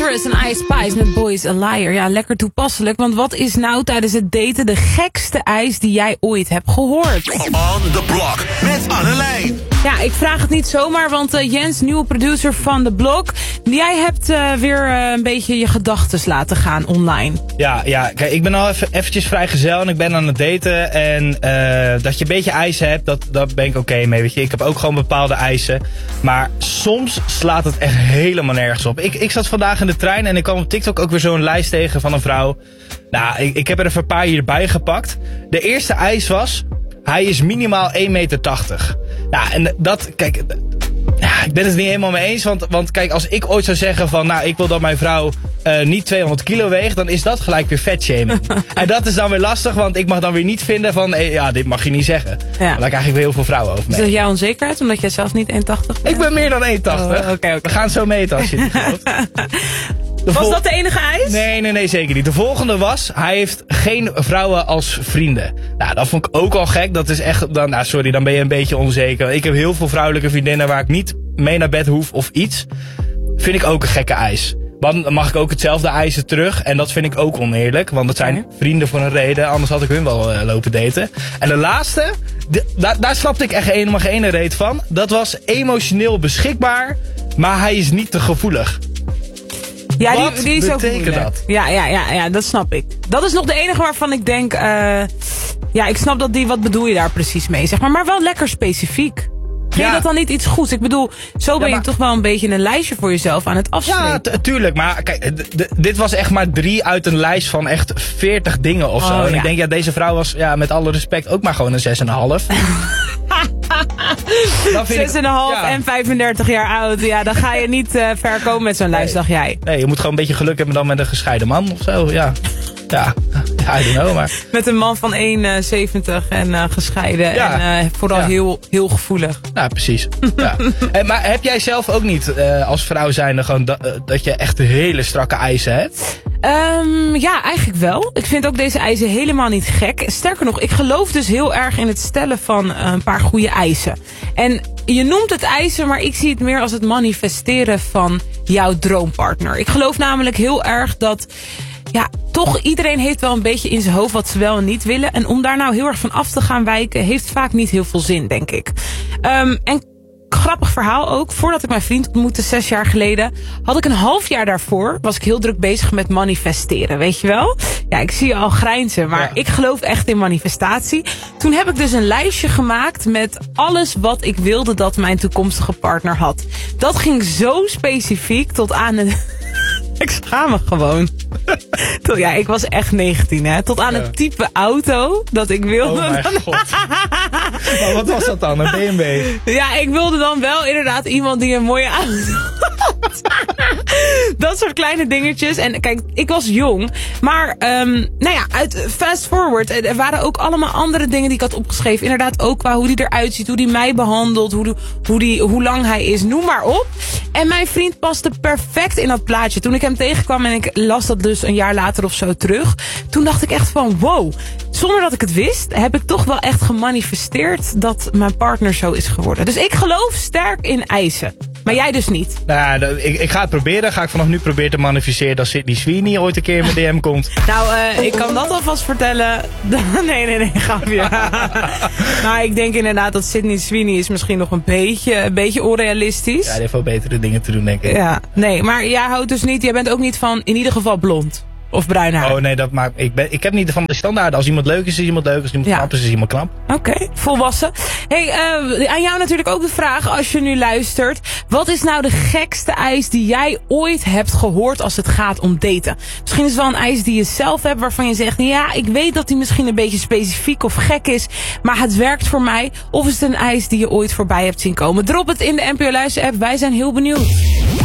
Chris en Ice Spice met Boy is a Liar. Ja, lekker toepasselijk, want wat is nou tijdens het daten de gekste eis die jij ooit hebt gehoord? On the Block met Annelijn. Ja, ik vraag het niet zomaar, want Jens, nieuwe producer van The Block, jij hebt weer een beetje je gedachtes laten gaan online. Ja, kijk, ik ben al eventjes vrijgezel en ik ben aan het daten. En dat je een beetje eisen hebt, dat ben ik oké mee, weet je. Ik heb ook gewoon bepaalde eisen. Maar soms slaat het echt helemaal nergens op. Ik zat vandaag in de trein en ik kwam op TikTok ook weer zo'n lijst tegen van een vrouw. Nou, ik heb er even een paar hierbij gepakt. De eerste eis was, hij is minimaal 1,80 meter. Nou, en dat, kijk, ja, ik ben het niet helemaal mee eens. Want kijk, als ik ooit zou zeggen van, nou, ik wil dat mijn vrouw niet 200 kilo weegt, dan is dat gelijk weer vetshaming. En dat is dan weer lastig, want ik mag dan weer niet vinden van, ja, dit mag je niet zeggen. Ja. Daar krijg ik weer heel veel vrouwen over mee. Is dat jouw onzekerheid, omdat jij zelf niet 1,80 bent? Ik ben meer dan 1,80. Okay. We gaan zo meten als je het gelooft. Was dat de enige eis? Nee, zeker niet. De volgende was, hij heeft geen vrouwen als vrienden. Nou, dat vond ik ook al gek. Dat is echt, dan ben je een beetje onzeker. Ik heb heel veel vrouwelijke vriendinnen waar ik niet mee naar bed hoef of iets. Vind ik ook een gekke eis. Dan mag ik ook hetzelfde eisen terug. En dat vind ik ook oneerlijk. Want dat zijn vrienden voor een reden. Anders had ik hun wel lopen daten. En de laatste, daar snapte ik echt helemaal geen reet van. Dat was emotioneel beschikbaar, maar hij is niet te gevoelig. Ja, wat die is ook betekent dat? Ja, dat snap ik. Dat is nog de enige waarvan ik denk, ja, ik snap dat wat bedoel je daar precies mee, zeg maar wel lekker specifiek. Vind je dat dan niet iets goeds? Ik bedoel, zo ben je toch wel een beetje een lijstje voor jezelf aan het afspreken. Ja, tuurlijk. Maar kijk, dit was echt maar 3 uit een lijst van echt 40 dingen of zo. En ik denk, deze vrouw was, met alle respect, ook maar gewoon een 6,5. 6,5 en 35 jaar oud. Ja, dan ga je niet ver komen met zo'n lijst, dacht jij. Nee, je moet gewoon een beetje geluk hebben dan met een gescheiden man of zo, ja. Ja, I don't know, maar... Met een man van 1,70 en gescheiden en vooral heel gevoelig. Nou, precies. Ja. Maar heb jij zelf ook niet als vrouw zijnde gewoon dat je echt hele strakke eisen hebt? Ja, eigenlijk wel. Ik vind ook deze eisen helemaal niet gek. Sterker nog, ik geloof dus heel erg in het stellen van een paar goede eisen. En je noemt het eisen, maar ik zie het meer als het manifesteren van jouw droompartner. Ik geloof namelijk heel erg dat... Ja, toch iedereen heeft wel een beetje in zijn hoofd wat ze wel en niet willen. En om daar nou heel erg van af te gaan wijken, heeft vaak niet heel veel zin, denk ik. En grappig verhaal ook. Voordat ik mijn vriend ontmoette 6 jaar geleden, had ik een half jaar daarvoor, was ik heel druk bezig met manifesteren, weet je wel? Ja, ik zie je al grijnzen, maar ik geloof echt in manifestatie. Toen heb ik dus een lijstje gemaakt met alles wat ik wilde dat mijn toekomstige partner had. Dat ging zo specifiek tot aan een... Ik schaam me gewoon. Ja, ik was echt 19, hè. Tot aan het type auto dat ik wilde. Oh mijn god. Maar wat was dat dan? Een BMW? Ja, ik wilde dan wel inderdaad iemand die een mooie auto had. Dat soort kleine dingetjes. En kijk, ik was jong. Maar, uit fast forward. Er waren ook allemaal andere dingen die ik had opgeschreven. Inderdaad ook qua hoe die eruit ziet. Hoe die mij behandelt. Hoe lang hij is. Noem maar op. En mijn vriend paste perfect in dat plaatje. Toen ik hem tegenkwam en ik las dat dus een jaar later of zo terug. Toen dacht ik echt van wow. Zonder dat ik het wist, heb ik toch wel echt gemanifesteerd dat mijn partner zo is geworden. Dus ik geloof sterk in eisen. Maar jij dus niet? Nou, ik ga het proberen. Ga ik vanaf nu proberen te manifesteren dat Sydney Sweeney ooit een keer in mijn DM komt. Nou, ik kan dat alvast vertellen. Nee, grapje. Maar ik denk inderdaad dat Sydney Sweeney is misschien nog een beetje onrealistisch. Ja, die heeft wel betere dingen te doen, denk ik. Ja, nee, maar jij houdt dus niet, jij bent ook niet van in ieder geval blond. Of bruin haar. Oh nee, dat maakt. Ik heb niet van de standaard. Als iemand leuk is iemand leuk. Als iemand knap is iemand knap. Oké, volwassen. Hey, aan jou natuurlijk ook de vraag als je nu luistert. Wat is nou de gekste eis die jij ooit hebt gehoord als het gaat om daten? Misschien is het wel een eis die je zelf hebt waarvan je zegt, ja, ik weet dat die misschien een beetje specifiek of gek is, maar het werkt voor mij. Of is het een eis die je ooit voorbij hebt zien komen? Drop het in de NPO Luister app. Wij zijn heel benieuwd.